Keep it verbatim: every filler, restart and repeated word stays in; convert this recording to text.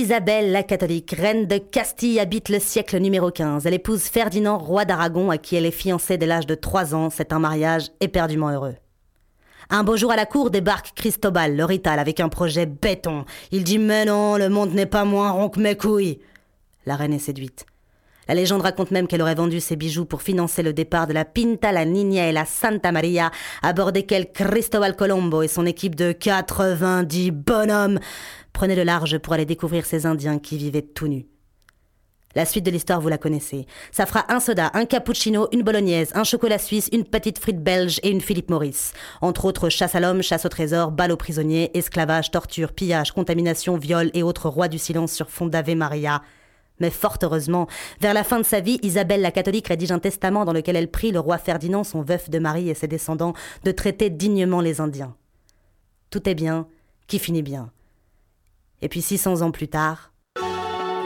Isabelle la catholique, reine de Castille, habite le siècle numéro quinze. Elle épouse Ferdinand, roi d'Aragon, à qui elle est fiancée dès l'âge de trois ans. C'est un mariage éperdument heureux. Un beau jour à la cour débarque Cristobal, le rital, avec un projet béton. Il dit « Mais non, le monde n'est pas moins rond que mes couilles !» La reine est séduite. La légende raconte même qu'elle aurait vendu ses bijoux pour financer le départ de la Pinta, la Niña et la Santa Maria, à bord desquels Cristobal Colombo et son équipe de quatre-vingt-dix bonhommes prenaient le large pour aller découvrir ces Indiens qui vivaient tout nus. La suite de l'histoire, vous la connaissez. Ça fera un soda, un cappuccino, une bolognaise, un chocolat suisse, une petite frite belge et une Philippe Maurice. Entre autres, chasse à l'homme, chasse au trésor, balle aux prisonniers, esclavage, torture, pillage, contamination, viol et autres rois du silence sur fond d'Ave Maria. Mais fort heureusement, vers la fin de sa vie, Isabelle la catholique rédige un testament dans lequel elle prie le roi Ferdinand, son veuf de Marie et ses descendants, de traiter dignement les Indiens. Tout est bien, qui finit bien. Et puis six cents ans plus tard,